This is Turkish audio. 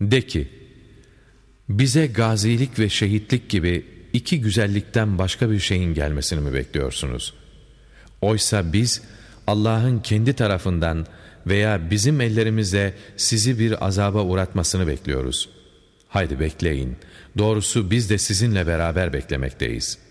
De ki, bize gazilik ve şehitlik gibi iki güzellikten başka bir şeyin gelmesini mi bekliyorsunuz? Oysa biz Allah'ın kendi tarafından veya bizim ellerimizle sizi bir azaba uğratmasını bekliyoruz. Haydi bekleyin. Doğrusu biz de sizinle beraber beklemekteyiz.''